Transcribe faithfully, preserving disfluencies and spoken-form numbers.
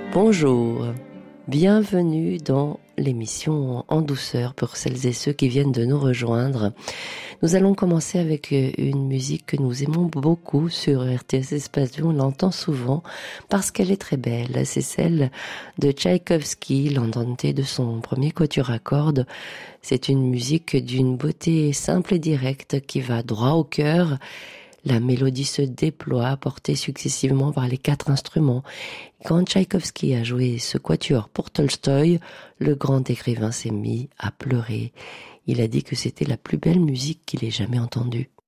Bonjour, bienvenue dans l'émission En douceur pour celles et ceux qui viennent de nous rejoindre. Nous allons commencer avec une musique que nous aimons beaucoup sur R T S Espace Vie. On l'entend souvent parce qu'elle est très belle. C'est celle de Tchaïkovski, l'andante de son premier quatuor à cordes. C'est une musique d'une beauté simple et directe qui va droit au cœur. La mélodie se déploie, portée successivement par les quatre instruments. Quand Tchaïkovski a joué ce quatuor pour Tolstoï, le grand écrivain s'est mis à pleurer. Il a dit que c'était la plus belle musique qu'il ait jamais entendue.